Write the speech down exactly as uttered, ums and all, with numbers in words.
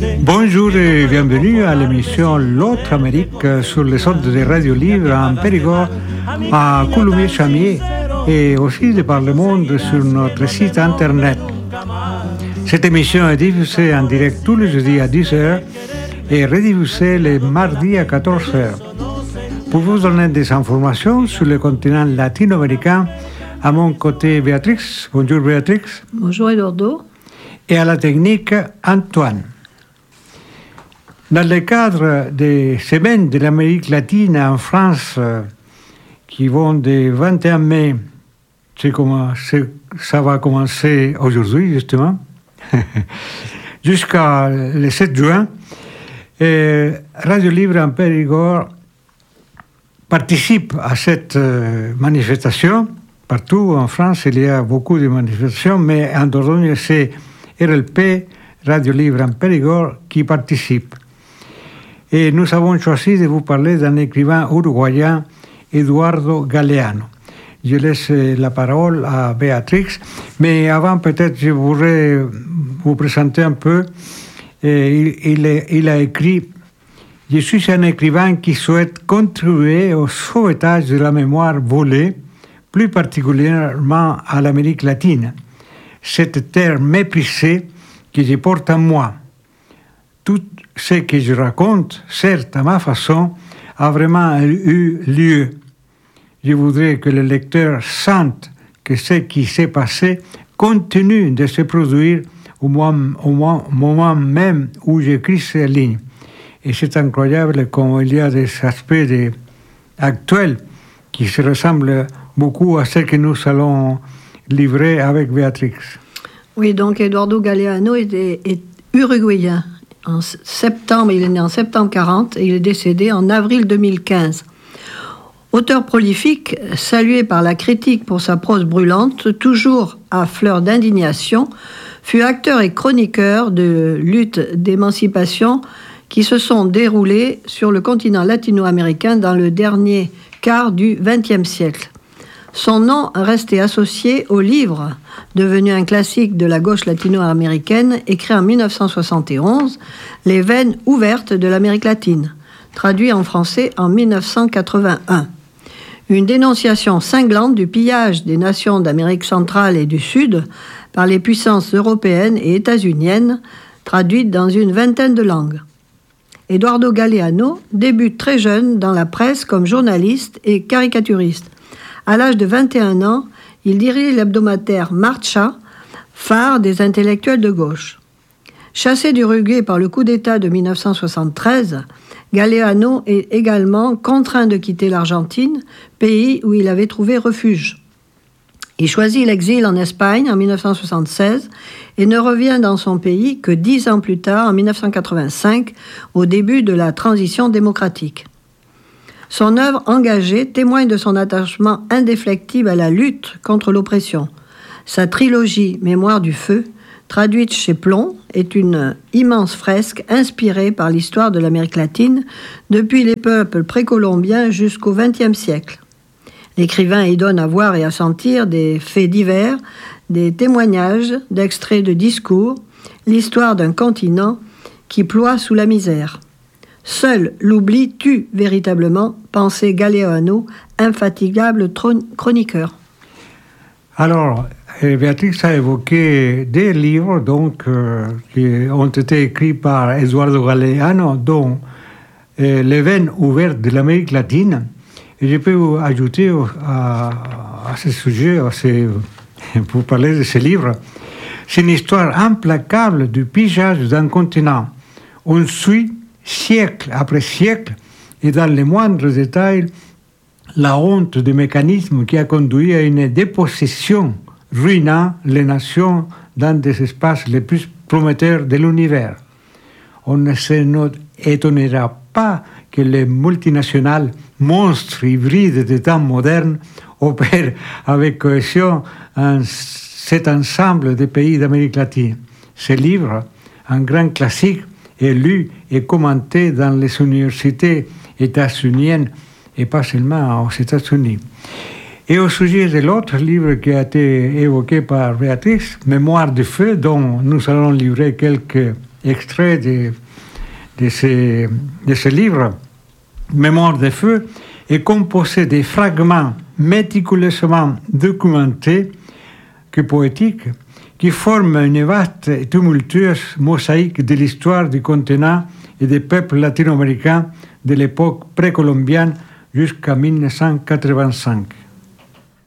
Bonjour et bienvenue à l'émission L'autre Amérique sur les ondes de Radio Libre en Périgord, à Coulommiers-Chamiers et aussi de par le monde sur notre site internet. Cette émission est diffusée en direct tous les jeudis à dix heures et rediffusée les mardis à quatorze heures. Pour vous donner des informations sur le continent latino-américain, à mon côté Béatrix. Bonjour Béatrix. Bonjour Eduardo. Et à la technique Antoine. Dans le cadre des semaines de l'Amérique latine en France, qui vont du vingt et un mai, c'est comment, c'est, ça va commencer aujourd'hui justement, jusqu'à le sept juin, et Radio Libre en Périgord participe à cette manifestation. Partout en France, il y a beaucoup de manifestations, mais en Dordogne, c'est R L P, Radio Libre en Périgord, qui participe. Et nous avons choisi de vous parler d'un écrivain uruguayen, Eduardo Galeano. Je laisse la parole à Béatrix, mais avant, peut-être, je voudrais vous présenter un peu. Il, il, il a écrit « Je suis un écrivain qui souhaite contribuer au sauvetage de la mémoire volée, plus particulièrement à l'Amérique latine, cette terre méprisée que je porte en moi. Tout ce que je raconte, certes à ma façon, a vraiment eu lieu. Je voudrais que le lecteur sente que ce qui s'est passé continue de se produire au moment, au moment même où j'écris ces lignes. » Et c'est incroyable comme il y a des aspects de, actuels qui se ressemblent beaucoup à ce que nous allons livrer avec Béatrix. Oui, donc Eduardo Galeano est, est uruguayen. En septembre, il est né en septembre quarante et il est décédé en avril deux mille quinze. Auteur prolifique, salué par la critique pour sa prose brûlante, toujours à fleur d'indignation, fut acteur et chroniqueur de luttes d'émancipation qui se sont déroulées sur le continent latino-américain dans le dernier quart du vingtième siècle. Son nom restait associé au livre, devenu un classique de la gauche latino-américaine, écrit en dix-neuf cent soixante et onze, « Les veines ouvertes de l'Amérique latine », traduit en français en dix-neuf cent quatre-vingt-un. Une dénonciation cinglante du pillage des nations d'Amérique centrale et du Sud par les puissances européennes et états-uniennes, traduite dans une vingtaine de langues. Eduardo Galeano débute très jeune dans la presse comme journaliste et caricaturiste. À l'âge de vingt et un ans, il dirige l'hebdomadaire Marcha, phare des intellectuels de gauche. Chassé d'Uruguay par le coup d'État de dix-neuf cent soixante-treize, Galeano est également contraint de quitter l'Argentine, pays où il avait trouvé refuge. Il choisit l'exil en Espagne en dix-neuf cent soixante-seize et ne revient dans son pays que dix ans plus tard, en dix-neuf cent quatre-vingt-cinq, au début de la transition démocratique. Son œuvre engagée témoigne de son attachement indéflectible à la lutte contre l'oppression. Sa trilogie Mémoire du feu, traduite chez Plomb, est une immense fresque inspirée par l'histoire de l'Amérique latine depuis les peuples précolombiens jusqu'au vingtième siècle. L'écrivain y donne à voir et à sentir des faits divers, des témoignages, d'extraits de discours, l'histoire d'un continent qui ploie sous la misère. Seul l'oubli tue véritablement, pensait Galeano, infatigable chroniqueur. Alors, Béatrix a évoqué des livres donc, euh, qui ont été écrits par Eduardo Galeano, dont euh, Les veines ouvertes de l'Amérique latine. Et je peux vous ajouter à, à ce sujet, à ces, pour parler de ce livre, c'est une histoire implacable du pillage d'un continent. On suit siècle après siècle, et dans les moindres détails, la honte du mécanisme qui a conduit à une dépossession ruinant les nations dans des espaces les plus prometteurs de l'univers. On ne s'étonnera pas que les multinationales, monstres hybrides des temps modernes, opèrent avec cohésion en cet ensemble de pays d'Amérique latine. Ce livre, un grand classique, est lu et commenté dans les universités états-uniennes et pas seulement aux États-Unis. Et au sujet de l'autre livre qui a été évoqué par Béatrix, Mémoire du feu, dont nous allons livrer quelques extrait de, de, ce, de ce livre, Mémoire des feux, est composé de fragments méticuleusement documentés que poétiques, qui forment une vaste et tumultueuse mosaïque de l'histoire du continent et des peuples latino-américains de l'époque précolombienne jusqu'à mille neuf cent quatre-vingt-cinq.